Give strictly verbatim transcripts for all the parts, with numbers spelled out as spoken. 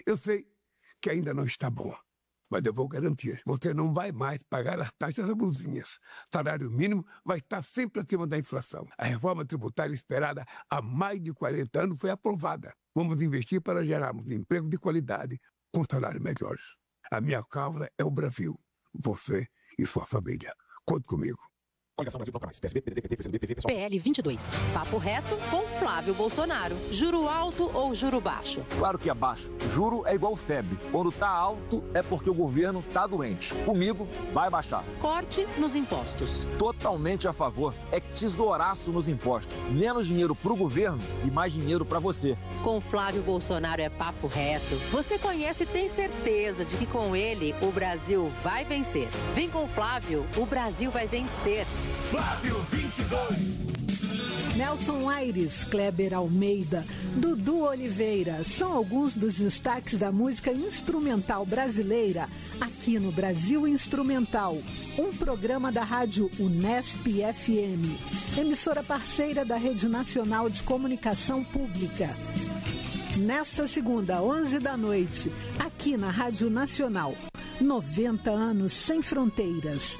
Eu sei que ainda não está bom, mas eu vou garantir. Você não vai mais pagar as taxas abusivas. Salário mínimo vai estar sempre acima da inflação. A reforma tributária esperada há mais de quarenta anos foi aprovada. Vamos investir para gerarmos emprego de qualidade com salários melhores. A minha causa é o Brasil. Você e sua família. Conte comigo. Coligação Brasil Procamais, P S B, P D T, P C do B, P V, P L vinte e dois. Papo reto com Flávio Bolsonaro. Juro alto ou juro baixo? Claro que é baixo. Juro é igual febre. Quando tá alto é porque o governo tá doente. Comigo vai baixar. Corte nos impostos. Totalmente a favor. É tesouraço nos impostos. Menos dinheiro pro governo e mais dinheiro pra você. Com Flávio Bolsonaro é papo reto. Você conhece e tem certeza de que com ele o Brasil vai vencer. Vem com Flávio, o Brasil vai vencer. Flávio vinte e dois. Nelson Aires, Kleber Almeida, Dudu Oliveira são alguns dos destaques da música instrumental brasileira aqui no Brasil Instrumental, um programa da rádio Unesp F M, emissora parceira da Rede Nacional de Comunicação Pública. Nesta segunda, onze da noite, aqui na Rádio Nacional, noventa anos sem fronteiras.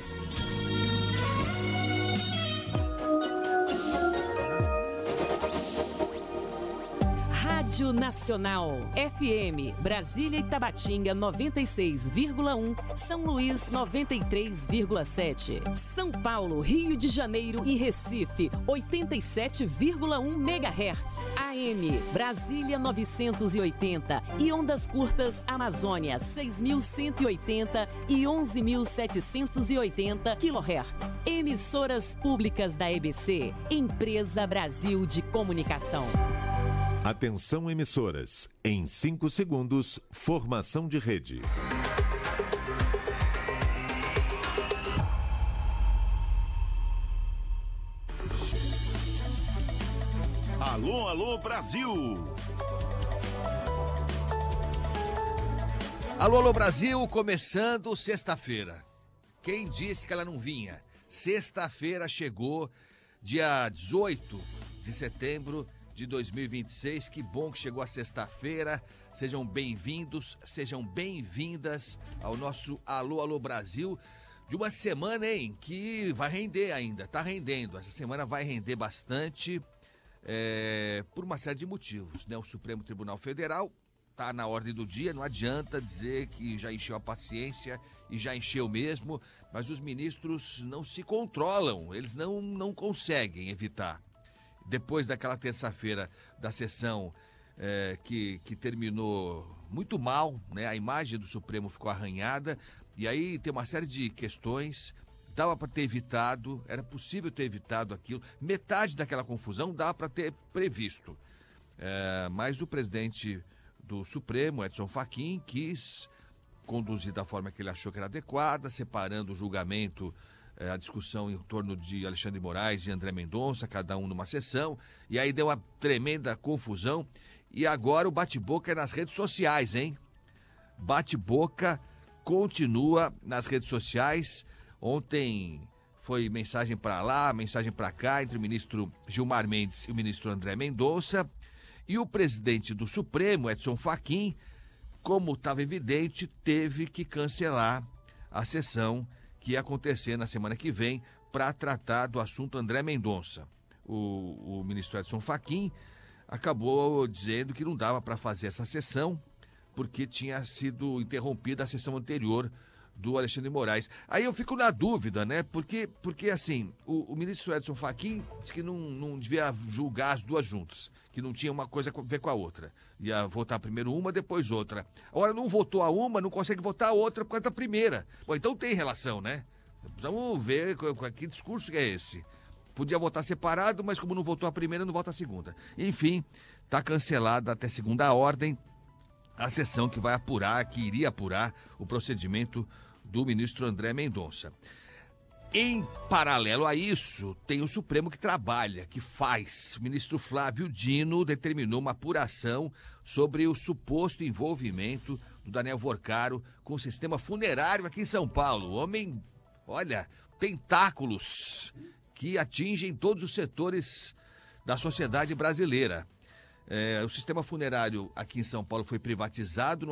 Rádio Nacional, F M, Brasília e Tabatinga noventa e seis vírgula um, São Luís noventa e três vírgula sete, São Paulo, Rio de Janeiro e Recife oitenta e sete vírgula um megahertz, A M, Brasília novecentos e oitenta e ondas curtas Amazônia seis mil cento e oitenta e onze mil setecentos e oitenta quilohertz. Emissoras públicas da E B C, Empresa Brasil de Comunicação. Atenção emissoras, em cinco segundos, formação de rede. Alô, alô, Brasil! Alô, alô, Brasil, começando sexta-feira. Quem disse que ela não vinha? Sexta-feira chegou, dia dezoito de setembro de dois mil e vinte e seis, que bom que chegou a sexta-feira. Sejam bem-vindos, sejam bem-vindas ao nosso Alô, Alô Brasil, de uma semana, hein, que vai render ainda, tá rendendo. Essa semana vai render bastante, é, por uma série de motivos, né? O Supremo Tribunal Federal tá na ordem do dia, não adianta dizer que já encheu a paciência, e já encheu mesmo, mas os ministros não se controlam, eles não, não conseguem evitar. Depois daquela terça-feira da sessão é, que, que terminou muito mal, né? A imagem do Supremo ficou arranhada, e aí tem uma série de questões. Dava para ter evitado, era possível ter evitado aquilo, metade daquela confusão dava para ter previsto. É, mas o presidente do Supremo, Edson Fachin, quis conduzir da forma que ele achou que era adequada, separando o julgamento, a discussão em torno de Alexandre de Moraes e André Mendonça, cada um numa sessão, e aí deu uma tremenda confusão, e agora o bate-boca é nas redes sociais, hein? Bate-boca continua nas redes sociais. Ontem foi mensagem para lá, mensagem para cá, entre o ministro Gilmar Mendes e o ministro André Mendonça, e o presidente do Supremo, Edson Fachin, como estava evidente, teve que cancelar a sessão que ia acontecer na semana que vem para tratar do assunto André Mendonça. O, o ministro Edson Fachin acabou dizendo que não dava para fazer essa sessão porque tinha sido interrompida a sessão anterior do Alexandre de Moraes. Aí eu fico na dúvida, né? Porque, porque assim, o, o ministro Edson Fachin disse que não, não devia julgar as duas juntas, que não tinha uma coisa a ver com a outra. Ia votar primeiro uma, depois outra. Agora não votou a uma, não consegue votar a outra por causa da primeira. Bom, então tem relação, né? Vamos ver que discurso que é esse. Podia votar separado, mas como não votou a primeira, não vota a segunda. Enfim, está cancelada até segunda ordem a sessão que vai apurar, que iria apurar o procedimento do ministro André Mendonça. Em paralelo a isso, tem o Supremo que trabalha, que faz. O ministro Flávio Dino determinou uma apuração sobre o suposto envolvimento do Daniel Vorcaro com o sistema funerário aqui em São Paulo. O homem, olha, tentáculos que atingem todos os setores da sociedade brasileira. É, o sistema funerário aqui em São Paulo foi privatizado no